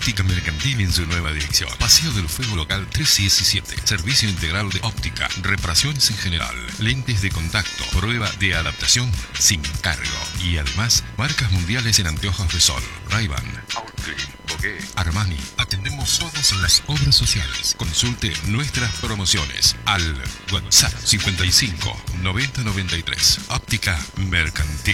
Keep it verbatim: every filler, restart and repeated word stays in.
Óptica Mercantil en su nueva dirección. Paseo del Fuego Local trescientos diecisiete. Servicio integral de óptica, reparaciones en general, lentes de contacto, prueba de adaptación sin cargo. Y además, marcas mundiales en anteojos de sol. Ray-Ban, Oakley, Bogué, Armani. Atendemos todas las obras sociales. Consulte nuestras promociones al WhatsApp cincuenta y cinco noventa noventa y tres. Óptica Mercantil.